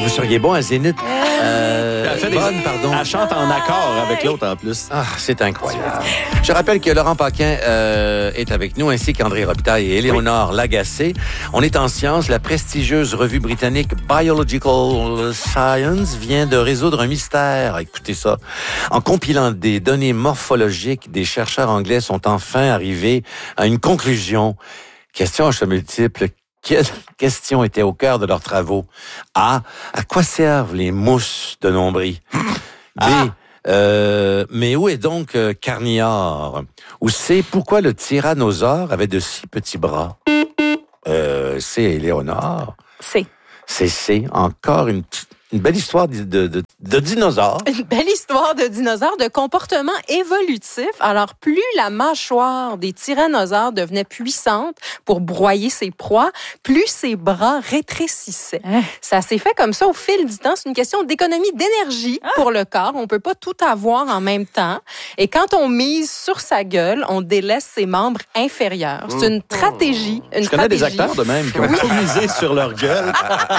Vous seriez bon à Zénith. Elle chante en accord avec l'autre en plus. Ah, c'est incroyable. Je rappelle que Laurent Paquin est avec nous, ainsi qu'André Robitaille et Éléonore Lagacé. On est en sciences. La prestigieuse revue britannique Biological Science vient de résoudre un mystère. Écoutez ça. En compilant des données morphologiques, des chercheurs anglais sont enfin arrivés à une conclusion. Question à choix multiple. Quelle question était au cœur de leurs travaux? A. À quoi servent les mousses de nombril? B. Mais où est donc Carnior? Ou C. Pourquoi le tyrannosaure avait de si petits bras? C. Éléonore. C. C'est C. Encore une belle histoire de dinosaures. Une belle histoire de dinosaures, de comportement évolutif. Alors, plus la mâchoire des tyrannosaures devenait puissante pour broyer ses proies, plus ses bras rétrécissaient. Ça s'est fait comme ça au fil du temps. C'est une question d'économie d'énergie pour le corps. On peut pas tout avoir en même temps. Et quand on mise sur sa gueule, on délaisse ses membres inférieurs. C'est une stratégie. Je connais des acteurs de même qui ont tout misé sur leur gueule.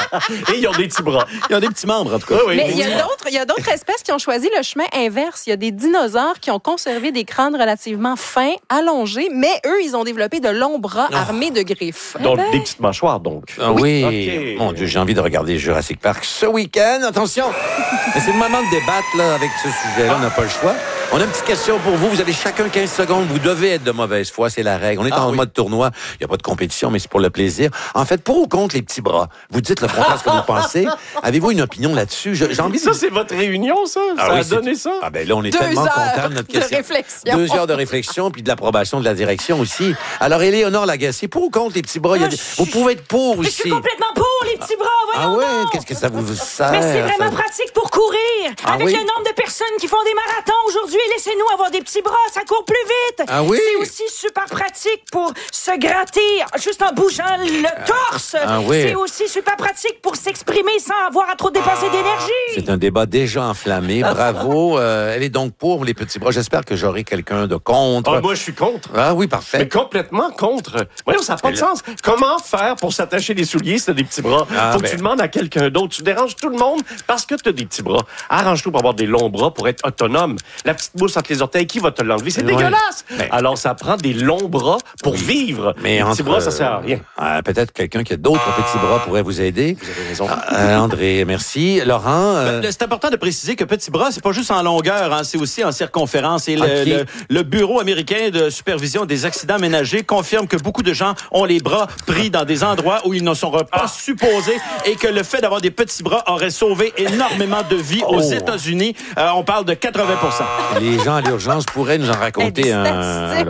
Et ils ont des petits bras. Ils ont des petits membres, en tout cas. Oui. Mais il y a d'autres espèces qui ont choisi le chemin inverse. Il y a des dinosaures qui ont conservé des crânes relativement fins, allongés, mais eux, ils ont développé de longs bras armés de griffes. Donc, des petites mâchoires, donc. Oui. Okay. Mon Dieu, j'ai envie de regarder Jurassic Park ce week-end. Attention! Mais c'est le moment de débattre là, avec ce sujet-là. On n'a pas le choix. On a une petite question pour vous. Vous avez chacun 15 secondes. Vous devez être de mauvaise foi. C'est la règle. On est en mode tournoi. Il n'y a pas de compétition, mais c'est pour le plaisir. En fait, pour ou contre les petits bras? Vous dites le contraire de ce que vous pensez. Avez-vous une opinion là-dessus? J'ai envie de... Ça, c'est votre réunion, ça? Ça a donné ça? Ah ben là, on est tellement contents de notre question. Réflexion. 2 heures de réflexion, puis de l'approbation de la direction aussi. Alors, Éléonore Lagacé, pour ou contre les petits bras? Vous pouvez être pour aussi. Je suis complètement pour les petits bras, voyons donc. Qu'est-ce que ça vous sert? Mais c'est vraiment pratique pour courir. Avec oui? le nombre de personnes qui font des marathons aujourd'hui, laissez-nous avoir des petits bras, ça court plus vite. Ah oui? C'est aussi super pratique pour se gratter juste en bougeant le torse. Oui? C'est aussi super pratique pour s'exprimer sans avoir à trop dépenser d'énergie. C'est un débat déjà enflammé. Bravo. Elle est donc pour les petits bras. J'espère que j'aurai quelqu'un de contre. Moi, je suis contre. Ah oui, parfait. Mais complètement contre. Voyons, ça n'a pas de sens. Comment faire pour s'attacher les souliers si t'as des petits bras? Faut que tu demandes à quelqu'un d'autre. Tu déranges tout le monde parce que t'as des petits bras. Arrange-toi pour avoir des longs bras pour être autonome. La petite mousse entre les orteils, qui va te l'enlever? C'est dégueulasse! Alors, ça prend des longs bras pour vivre. Mais les petits bras, ça sert à rien. Peut-être quelqu'un qui a d'autres petits bras pourrait vous aider. Vous avez raison. André, merci. Laurent? C'est important de préciser que petit bras, c'est pas juste en longueur, hein, c'est aussi en circonférence. Et le Bureau américain de supervision des accidents ménagers confirme que beaucoup de gens ont les bras pris dans des endroits où ils ne sont pas supposés et que le fait d'avoir des petits bras aurait sauvé énormément de vies aux États-Unis. On parle de 80%. Les gens à l'urgence pourraient nous en raconter un.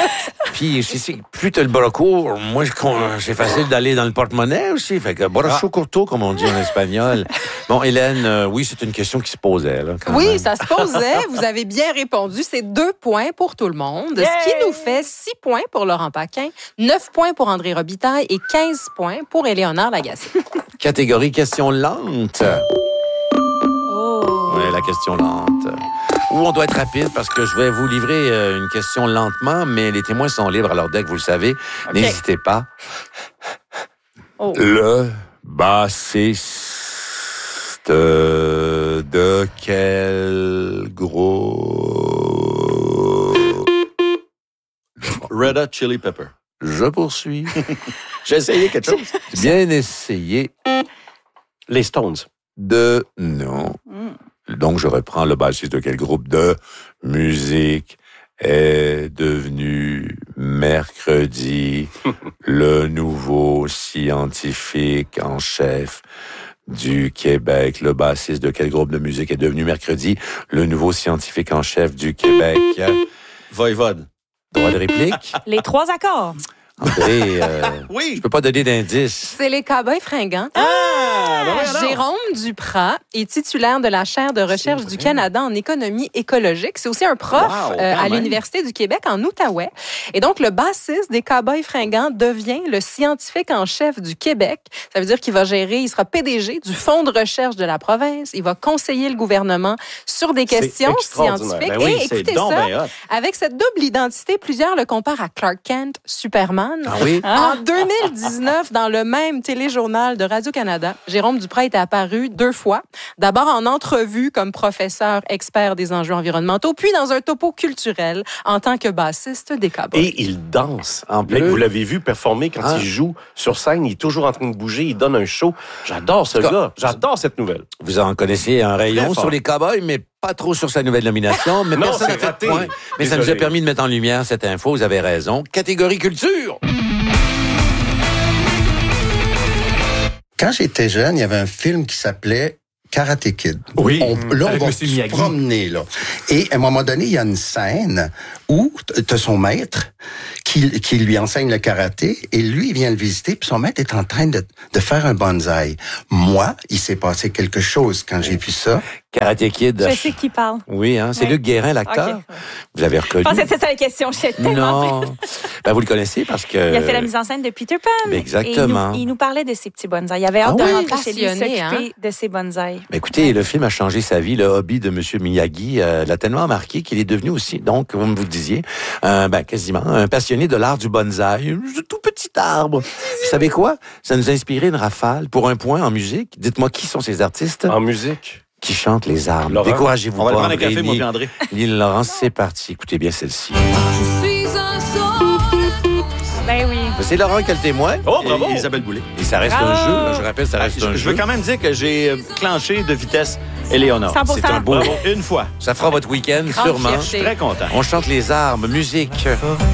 Puis, plus t'as le bras court, moi, c'est facile d'aller dans le porte-monnaie aussi. Fait que bracho corto, comme on dit en espagnol. Bon, Hélène, oui, c'est une question qui se posait, là. Oui, ça se posait. Vous avez bien répondu. C'est 2 points pour tout le monde. Yay! Ce qui nous fait 6 points pour Laurent Paquin, 9 points pour André Robitaille et 15 points pour Éléonore Lagacé. Catégorie question lente. Oui, la question lente. Ou on doit être rapide parce que je vais vous livrer une question lentement, mais les témoins sont libres. Alors, dès que vous le savez, n'hésitez pas. Le bassiste de quel groupe? Red Hot Chili Pepper. Je poursuis. J'ai essayé quelque chose. Bien essayé. Les Stones. Non. Donc, je reprends le bassiste de quel groupe de musique est devenu mercredi le nouveau scientifique en chef du Québec. Le bassiste de quel groupe de musique est devenu mercredi le nouveau scientifique en chef du Québec? Voivode. Droit de réplique? Les 3 accords. André, Oui. je peux pas donner d'indice. C'est les Cowboys fringants. Jérôme Duprat est titulaire de la chaire de recherche du Canada en économie écologique. C'est aussi un prof à l'Université du Québec en Outaouais. Et donc, le bassiste des Cowboys fringants devient le scientifique en chef du Québec. Ça veut dire qu'il va gérer, il sera PDG du fonds de recherche de la province. Il va conseiller le gouvernement sur des questions scientifiques. Ben oui, et écoutez ça, avec cette double identité, plusieurs le comparent à Clark Kent, Superman. Ah oui? En 2019, dans le même téléjournal de Radio-Canada, Jérôme Jérôme Duprat était apparu 2 fois. D'abord en entrevue comme professeur expert des enjeux environnementaux, puis dans un topo culturel en tant que bassiste des Cowboys. Et il danse en plus. Vous l'avez vu performer quand il joue sur scène. Il est toujours en train de bouger. Il donne un show. J'adore ce gars. J'adore cette nouvelle. Vous en connaissez un rayon sur les Cowboys, mais pas trop sur sa nouvelle nomination. Mais Non, personne n'a c'est fait raté. de point. Mais ça nous a permis de mettre en lumière cette info. Vous avez raison. Catégorie culture. Quand j'étais jeune, il y avait un film qui s'appelait Karate Kid. Oui, Là, on avec va Monsieur se Miyagi. promener, là. Et à un moment donné, il y a une scène où t'as son maître qui lui enseigne le karaté et lui, il vient le visiter puis son maître est en train de faire un bonsaï. Moi, il s'est passé quelque chose quand j'ai vu ça. Karate Kid. Je sais qui parle. Oui, hein, c'est Oui. Luc Guérin, l'acteur. Ok. Vous avez reconnu. Je pensais que c'était ça la question. Je sais tellement. Non. Ben, vous le connaissez parce que... Il a fait la mise en scène de Peter Pan. Exactement. Et il nous parlait de ses petits bonsaïs. Il avait hâte Ah de oui? rentrer chez lui et Passionné, s'occuper de ses bonsaïs. Ben, écoutez, le film a changé sa vie. Le hobby de M. Miyagi l'a tellement marqué qu'il est devenu aussi, donc, comme vous le disiez, quasiment un passionné de l'art du bonsaï. Un tout petit arbre. Vous savez quoi? Ça nous a inspiré une rafale pour un point en musique. Dites-moi qui sont ces artistes En musique. qui chantent les arbres. Laurent. Découragez-vous On va pas, aller prendre un André, café, moi ni- puis André. Lille Laurence, c'est parti. Écoutez bien celle-ci. Ben oui. C'est Laurent qui est le témoin. Oh, bravo! Et Isabelle Boulay. Et ça reste Bravo. un jeu. là. Je rappelle, ça reste un Je jeu. veux quand même dire que j'ai clenché de vitesse Éléonore. 100%. C'est un beau... Bravo, une fois. Ça fera votre week-end, Grande sûrement. fierté. Je suis très content. On chante les arbres, musique.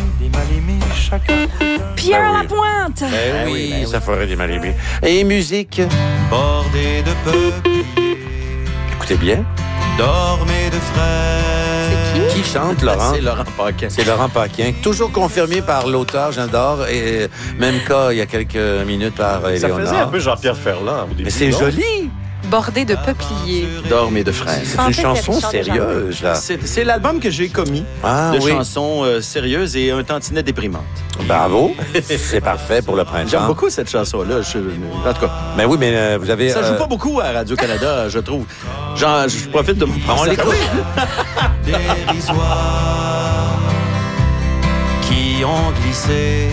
Pierre Ben oui. Lapointe. Ben oui, ça ferait des mal aimés. Et musique. Bordé de peupliers, Écoutez bien. dormez de frères. Qui chante, Laurent? C'est Laurent Paquin. C'est Laurent Paquin. Toujours confirmé par l'auteur, j'adore. Et même cas, il y a quelques minutes, par Ça Éléonore. faisait un peu Jean-Pierre Ferland au début. Mais c'est non? joli. Bordé de peupliers. Dormez de frères. C'est pensais une qu'il y avait chanson Richard Desjardins. sérieuse, là. C'est l'album que j'ai commis Ah de oui. chansons sérieuses et un tantinet déprimante. Bravo. C'est parfait pour le printemps. J'aime beaucoup cette chanson-là. En tout cas, Mais oui, mais vous avez... ça joue pas beaucoup à Radio-Canada, je trouve. Genre, je profite de mon On l'écoute. Dérisoires qui ont glissé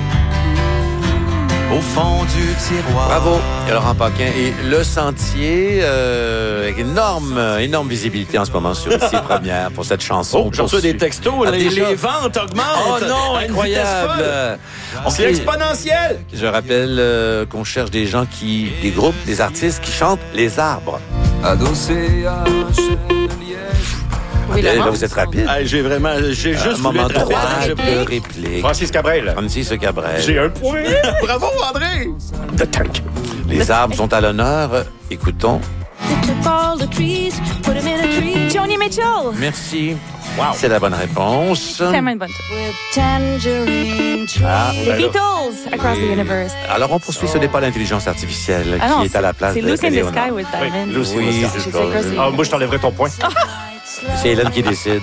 au fond du tiroir. Bravo, Laurent Paquin. Et Le Sentier, énorme visibilité en ce moment sur ses premières pour cette chanson. Oh, j'en reçois des textos. Ah, les déjà? ventes augmentent. Oh non, à une vitesse incroyable! folle. C'est exponentiel. Je rappelle qu'on cherche des gens des groupes, des artistes qui chantent les arbres. Adossé à un chêne de liège. Oui, Là, Laurent. vous êtes rapide. Ah, j'ai juste Un voulu moment être rapide. droit Je- de réplique. Francis Cabrel. Francis Cabrel. J'ai un point. Bravo, André. The Tank. Les arbres sont à l'honneur. Écoutons. Joni Mitchell. Merci. C'est la bonne réponse. Tellement une bonne Ah, Les ben là. Beatles, Across the Universe. Alors, on poursuit. Ce n'est pas l'intelligence artificielle Ah non, qui est à la place c'est de Lucy in the Éléonore. Sky with Diamond. Lucy in the Oui, Sky. c'est J'ai ça. dit Across the Ah, moi, je t'enlèverai ton point. C'est Hélène qui décide.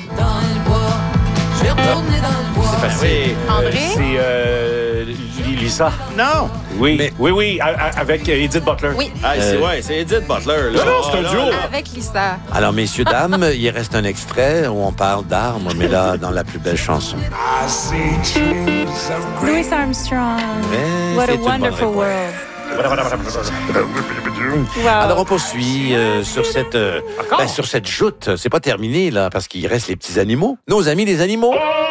C'est facile. André? C'est Lisa. Non. Oui, Mais- oui, avec Edith Butler. Oui, Ah, c'est Edith Butler. Là. Non, c'est un Oh, duo. là, là. avec Lisa. Alors, messieurs, dames, il reste un extrait où on parle d'armes, mais là, dans la plus belle chanson. Louis Armstrong. Mais What c'est a une bonne wonderful réponse. world. Wow. Alors, on poursuit sur cette joute. C'est pas terminé, là, parce qu'il reste les petits animaux. Nos amis, les animaux.